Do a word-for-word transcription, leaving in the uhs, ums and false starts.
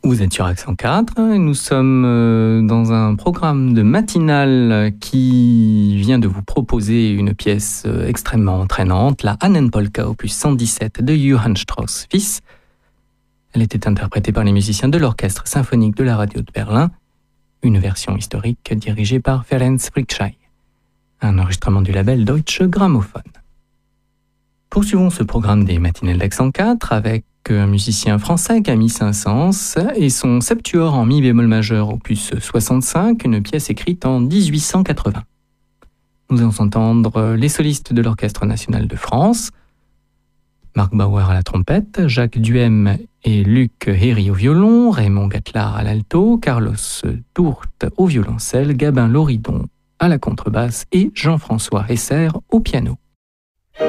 Vous êtes sur Accent quatre et nous sommes dans un programme de matinale qui vient de vous proposer une pièce extrêmement entraînante, la Annenpolka opus cent dix-sept de Johann Strauss fils. Elle était interprétée par les musiciens de l'Orchestre symphonique de la radio de Berlin, une version historique dirigée par Ferenc Fricsay, un enregistrement du label Deutsche Grammophon. Poursuivons ce programme des matinales d'Accent quatre avec un musicien français, Camille Saint-Saëns, et son septuor en mi bémol majeur opus soixante-cinq, une pièce écrite en dix-huit cent quatre-vingts. Nous allons entendre les solistes de l'Orchestre national de France, Marc Bauer à la trompette, Jacques Duhem et Luc Héry au violon, Raymond Gattelard à l'alto, Carlos Tourte au violoncelle, Gabin Loridon à la contrebasse et Jean-François Hesser au piano.